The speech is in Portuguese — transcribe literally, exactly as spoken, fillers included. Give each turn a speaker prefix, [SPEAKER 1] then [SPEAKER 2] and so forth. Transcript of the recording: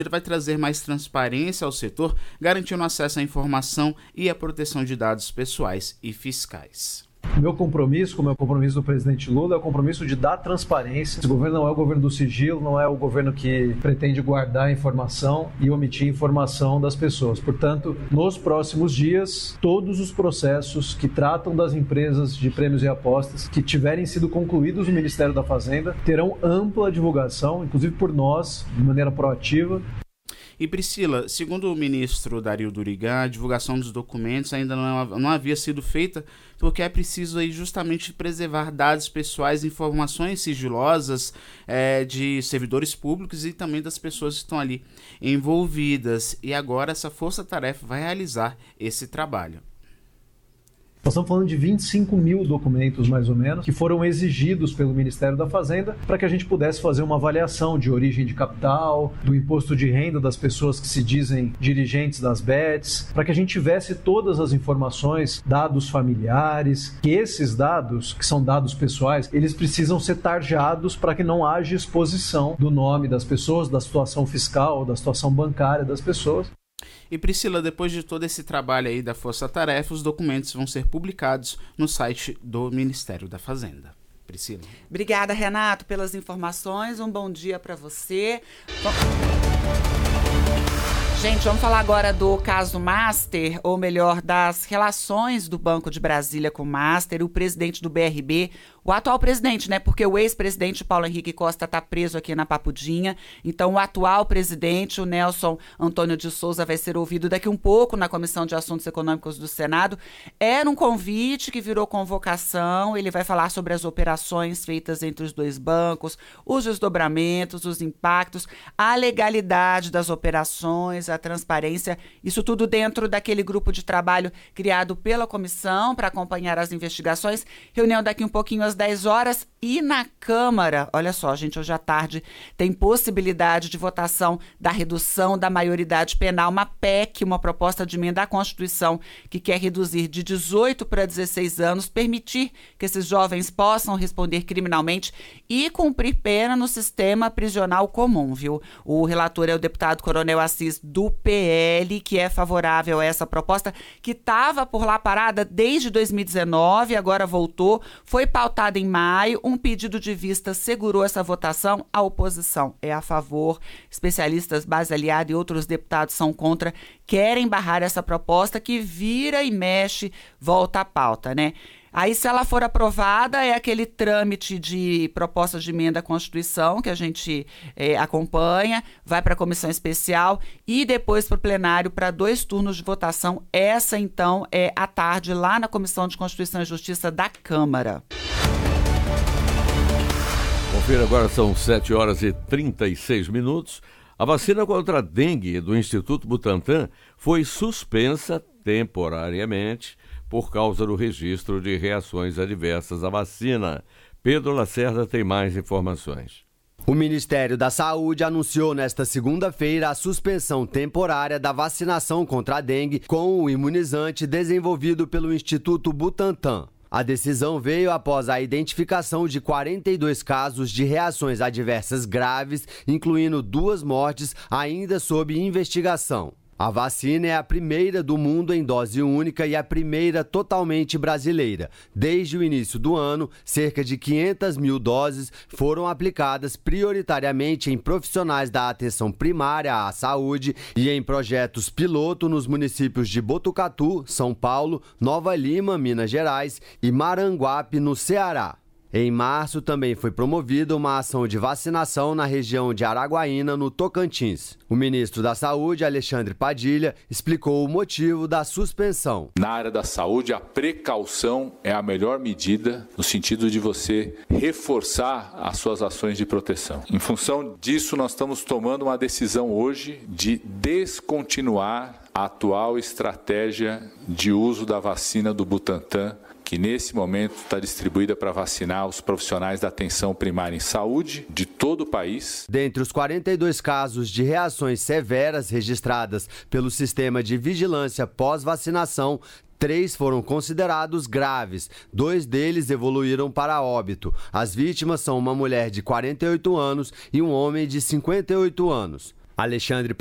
[SPEAKER 1] vai trazer mais transparência ao setor, garantindo acesso à informação e a proteção de dados pessoais e fiscais.
[SPEAKER 2] O meu compromisso, como é o compromisso do presidente Lula, é o compromisso de dar transparência. Esse governo não é o governo do sigilo, não é o governo que pretende guardar informação e omitir informação das pessoas. Portanto, nos próximos dias, todos os processos que tratam das empresas de prêmios e apostas que tiverem sido concluídos no Ministério da Fazenda terão ampla divulgação, inclusive por nós, de maneira proativa.
[SPEAKER 1] E Priscila, segundo o ministro Dario Duriga, a divulgação dos documentos ainda não, não havia sido feita porque é preciso aí justamente preservar dados pessoais, informações sigilosas é, de servidores públicos e também das pessoas que estão ali envolvidas. E agora essa força-tarefa vai realizar esse trabalho.
[SPEAKER 2] Nós estamos falando de vinte e cinco mil documentos, mais ou menos, que foram exigidos pelo Ministério da Fazenda para que a gente pudesse fazer uma avaliação de origem de capital, do imposto de renda das pessoas que se dizem dirigentes das B E Ts, para que a gente tivesse todas as informações, dados familiares, que esses dados, que são dados pessoais, eles precisam ser tarjados para que não haja exposição do nome das pessoas, da situação fiscal, da situação bancária das pessoas.
[SPEAKER 1] E Priscila, depois de todo esse trabalho aí da Força Tarefa, os documentos vão ser publicados no site do Ministério da Fazenda. Priscila.
[SPEAKER 3] Obrigada, Renato, pelas informações. Um bom dia para você. Bom... Gente, vamos falar agora do caso Master, ou melhor, das relações do Banco de Brasília com o Master. O presidente do B R B, o atual presidente, né? Porque o ex-presidente Paulo Henrique Costa está preso aqui na Papudinha. Então, o atual presidente, o Nelson Antônio de Souza, vai ser ouvido daqui um pouco na Comissão de Assuntos Econômicos do Senado. Era um convite que virou convocação. Ele vai falar sobre as operações feitas entre os dois bancos, os desdobramentos, os impactos, a legalidade das operações, a transparência, isso tudo dentro daquele grupo de trabalho criado pela comissão para acompanhar as investigações. Reunião daqui um pouquinho às dez horas e na Câmara, olha só, gente, hoje à tarde tem possibilidade de votação da redução da maioridade penal, uma P E C, uma proposta de emenda à Constituição que quer reduzir de dezoito para dezesseis anos, permitir que esses jovens possam responder criminalmente e cumprir pena no sistema prisional comum, viu? O relator é o deputado Coronel Assis do P L, que é favorável a essa proposta, que estava por lá parada desde dois mil e dezenove, agora voltou, foi pautada em maio, um pedido de vista segurou essa votação, a oposição é a favor, especialistas Base Aliada e outros deputados são contra, querem barrar essa proposta que vira e mexe, volta à pauta, né? Aí, se ela for aprovada, é aquele trâmite de proposta de emenda à Constituição que a gente é, acompanha, vai para a comissão especial e depois para o plenário para dois turnos de votação. Essa, então, é à tarde lá na Comissão de Constituição e Justiça da Câmara.
[SPEAKER 4] Confira agora, são sete horas e trinta e seis minutos. A vacina contra a dengue do Instituto Butantan foi suspensa temporariamente por causa do registro de reações adversas à vacina. Pedro Lacerda tem mais informações.
[SPEAKER 5] O Ministério da Saúde anunciou nesta segunda-feira a suspensão temporária da vacinação contra a dengue com o imunizante desenvolvido pelo Instituto Butantan. A decisão veio após a identificação de quarenta e dois casos de reações adversas graves, incluindo duas mortes ainda sob investigação. A vacina é a primeira do mundo em dose única e a primeira totalmente brasileira. Desde o início do ano, cerca de quinhentas mil doses foram aplicadas prioritariamente em profissionais da atenção primária à saúde e em projetos piloto nos municípios de Botucatu, São Paulo, Nova Lima, Minas Gerais e Maranguape, no Ceará. Em março, também foi promovida uma ação de vacinação na região de Araguaína, no Tocantins. O ministro da Saúde, Alexandre Padilha, explicou o motivo da suspensão.
[SPEAKER 6] Na área da saúde, a precaução é a melhor medida no sentido de você reforçar as suas ações de proteção. Em função disso, nós estamos tomando uma decisão hoje de descontinuar a atual estratégia de uso da vacina do Butantan, que nesse momento está distribuída para vacinar os profissionais da atenção primária em saúde de todo o país.
[SPEAKER 5] Dentre os quarenta e dois casos de reações severas registradas pelo Sistema de Vigilância Pós-Vacinação, três foram considerados graves, dois deles evoluíram para óbito. As vítimas são uma mulher de quarenta e oito anos e um homem de cinquenta e oito anos. Alexandre